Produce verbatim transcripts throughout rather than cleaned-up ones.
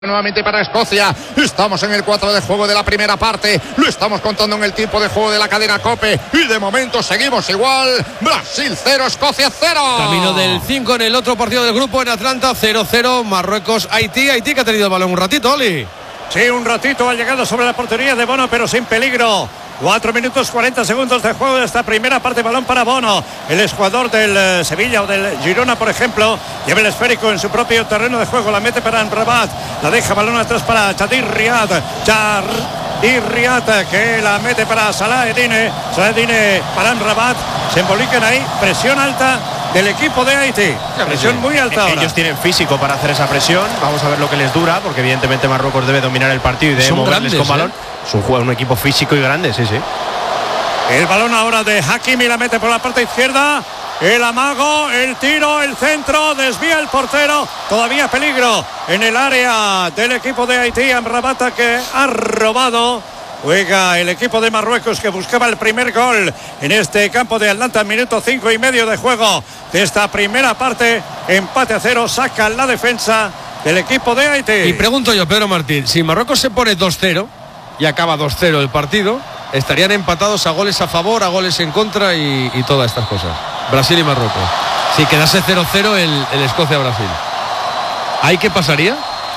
Nuevamente para Escocia, estamos en el cuatro de juego de la primera parte, lo estamos contando en el tiempo de juego de la cadena COPE y de momento seguimos igual. Brasil cero, Escocia cero. Camino del cinco en el otro partido del grupo en Atlanta, cero cero, Marruecos, Haití, Haití que ha tenido el balón un ratito, Oli. Sí, un ratito ha llegado sobre la portería de Bono, pero sin peligro. cuatro minutos cuarenta segundos de juego de esta primera parte. Balón para Bono, el exjugador del eh, Sevilla o del Girona, por ejemplo. Lleva el esférico en su propio terreno de juego. La mete para Amrabat. La deja balón atrás para Chadir Riad. Chadir Riad que la mete para Salahedine. Salahedine para Amrabat. Se involucran ahí. Presión alta del equipo de Haití. Presión muy alta ahora. Ellos tienen físico para hacer esa presión. Vamos a ver lo que les dura, porque evidentemente Marruecos debe dominar el partido y debe moverles con balón. ¿eh? Es un, juego, un equipo físico y grande, sí, sí. El balón ahora de Hakimi, la mete por la parte izquierda. El amago, el tiro, el centro, desvía el portero. Todavía peligro en el área del equipo de Haití. Amrabat que ha robado. Juega el equipo de Marruecos que buscaba el primer gol en este campo de Atlanta. Minuto cinco y medio de juego de esta primera parte. Empate a cero, saca la defensa del equipo de Haití. Y pregunto yo, Pedro Martín, si Marruecos se pone dos cero y acaba dos cero el partido, estarían empatados a goles a favor, a goles en contra y, y todas estas cosas. Brasil y Marruecos. Si quedase cero cero el, el Escocia-Brasil, ¿ahí qué pasaría?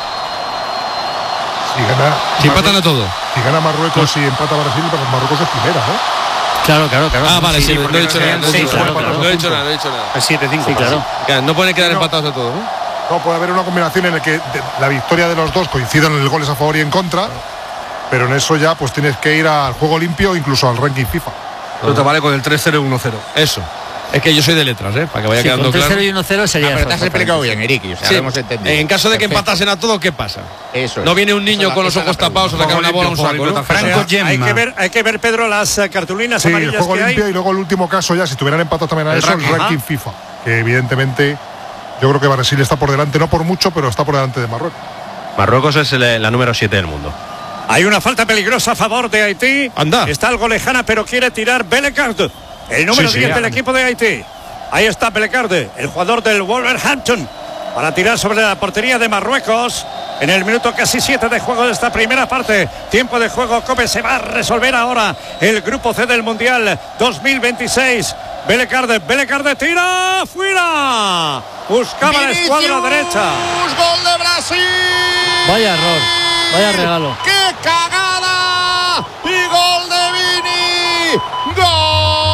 Si gana, si empatan a todo. Si gana Marruecos y no. empata Brasil, pues Marruecos es primera, ¿no? Claro, claro, claro. Ah, vale, sí, sí, no, no he dicho nada. No he dicho nada, no he dicho nada, no he dicho nada. El siete cinco. Sí, claro. claro. No pueden quedar no. empatados a todos, ¿no? No, puede haber una combinación en la que la victoria de los dos coincidan en el goles a favor y en contra, pero en eso ya pues tienes que ir al juego limpio, incluso al ranking FIFA. No te vale con el tres cero y uno cero. Eso. Es que yo soy de letras, ¿eh? Para que vaya sí, quedando claro. tres cero y uno cero sería. Ah, pero te has explicado bien, Eric. O sea, sí. hemos entendido. En caso de que Perfecto. empatasen a todo, ¿qué pasa? Eso es. No viene un niño con los ojos tapados a sacar una bola a un saco, ¿no? Franco Gemma. Hay que ver, hay que ver, Pedro, las cartulinas sí, amarillas el juego que limpio hay. Y luego el último caso ya, si tuvieran empatado también a el eso, ranking, el ranking FIFA. Que evidentemente yo creo que Brasil está por delante, no por mucho, pero está por delante de Marruecos. Marruecos es el, la número siete del mundo. Hay una falta peligrosa a favor de Haití. Anda. Está algo lejana, pero quiere tirar Bellecard, el número sí, diez sí, del equipo de Haití. Ahí está Bellecard, el jugador del Wolverhampton, para tirar sobre la portería de Marruecos. En el minuto casi siete de juego de esta primera parte. Tiempo de juego, COPE se va a resolver ahora el grupo C del Mundial dos mil veintiséis. Bellecard, Bellecard tira, fuera. Buscaba la escuadra derecha. Gol de Brasil. Vaya error, vaya regalo. ¡Qué cagada! Y gol de Vini. ¡Gol!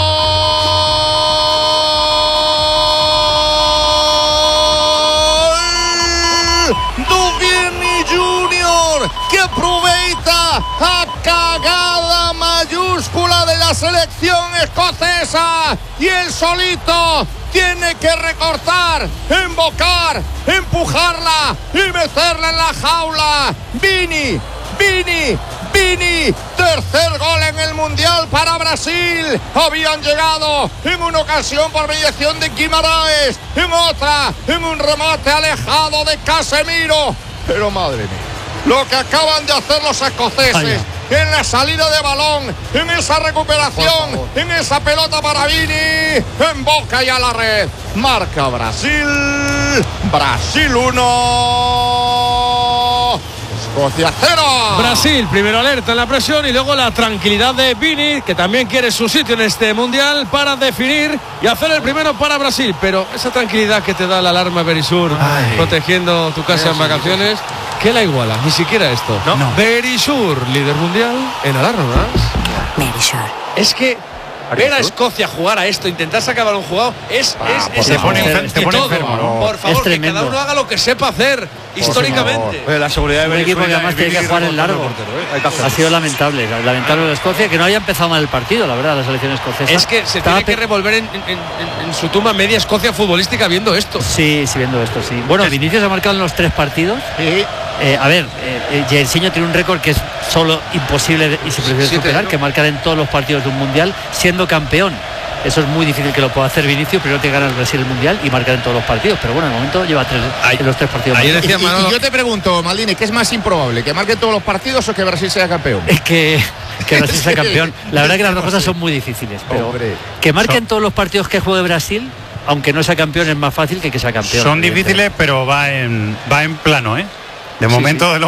Que aproveita a cagada mayúscula de la selección escocesa y el solito tiene que recortar, embocar, empujarla y meterla en la jaula. Vini, Vini, Vini, tercer gol en el Mundial para Brasil. Habían llegado en una ocasión por mediación de Guimaraes, en otra en un remate alejado de Casemiro, pero madre mía, lo que acaban de hacer los escoceses Ay, en la salida de balón, en esa recuperación, en esa pelota para Vini, en boca y a la red. Marca Brasil, Brasil uno, Escocia cero. Brasil, primero alerta en la presión y luego la tranquilidad de Vini, que también quiere su sitio en este mundial para definir y hacer el primero para Brasil. Pero esa tranquilidad que te da la alarma Berisur, Ay. protegiendo tu casa en vacaciones, ¿qué la iguala? Ni siquiera esto. No. no. Berisur, líder mundial en alarmas. Berisur. Es que ver a Escocia jugar a esto, intentar sacar balón jugado, es, ah, es, es se pone, enfer se pone enfermo. No. Por favor, que cada uno haga lo que sepa hacer por históricamente. Favor. La seguridad de un equipo que además tiene que jugar en largo. ¿eh? Ha sido lamentable, lamentable de Escocia, que no haya empezado mal el partido, la verdad, la selección escocesa. Es que se Estaba tiene que revolver en, en, en, en su tumba media Escocia futbolística viendo esto. Sí, sí, viendo esto, sí. Bueno, es... Vinicius ha marcado en los tres partidos. Sí. Eh, a ver, eh, Jairzinho tiene un récord que es solo imposible y se prefiere superar, que marcar en todos los partidos de un mundial siendo campeón. Eso es muy difícil que lo pueda hacer Vinicius. Primero te gana el Brasil el mundial y marcar en todos los partidos, pero bueno, de momento lleva tres Ay, en los tres partidos. Ahí decía Manolo... y, y yo te pregunto, Maldini, ¿qué es más improbable? ¿Que marque todos los partidos o que Brasil sea campeón? Es que, que Brasil sea campeón. La verdad que las dos cosas son muy difíciles, pero Hombre. que marque en todos los partidos que juegue Brasil, aunque no sea campeón, es más fácil que que sea campeón. Son difíciles, pero va en va en plano, ¿eh? De momento, sí, sí.